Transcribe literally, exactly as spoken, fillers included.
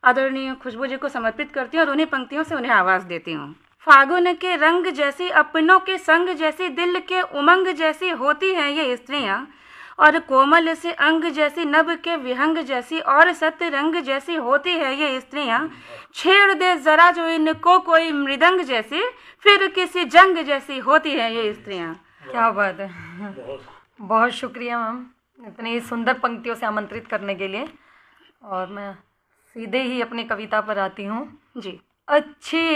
आदरणीय खुशबू जी को समर्पित करती हूँ और उन्हीं पंक्तियों से उन्हें आवाज़ देती हूँ। फागुन के रंग जैसी, अपनों के संग जैसी, दिल के उमंग जैसी होती हैं ये स्त्रियाँ, और कोमल से अंग जैसी, नभ के विहंग जैसी, और सतरंग जैसी होती है ये स्त्रियाँ। छेड़ दे जरा जो इनको कोई मृदंग जैसी, फिर किसी जंग जैसी होती है ये स्त्रियाँ। क्या बात है, बहुत शुक्रिया मैम इतनी सुंदर पंक्तियों से आमंत्रित करने के लिए। और मैं सीधे ही अपनी कविता पर आती हूँ जी। अच्छी